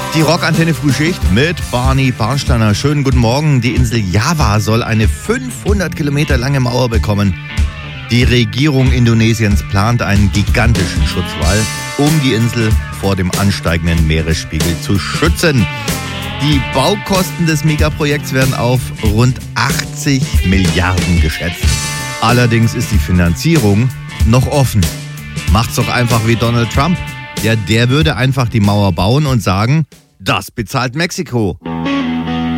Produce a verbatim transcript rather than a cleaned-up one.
Die Rockantenne Frühschicht mit Barney Barnsteiner. Schönen guten Morgen. Die Insel Java soll eine fünfhundert Kilometer lange Mauer bekommen. Die Regierung Indonesiens plant einen gigantischen Schutzwall, um die Insel vor dem ansteigenden Meeresspiegel zu schützen. Die Baukosten des Megaprojekts werden auf rund achtzig Milliarden geschätzt. Allerdings ist die Finanzierung noch offen. Macht's doch einfach wie Donald Trump. Ja, der würde einfach die Mauer bauen und sagen, das bezahlt Mexiko.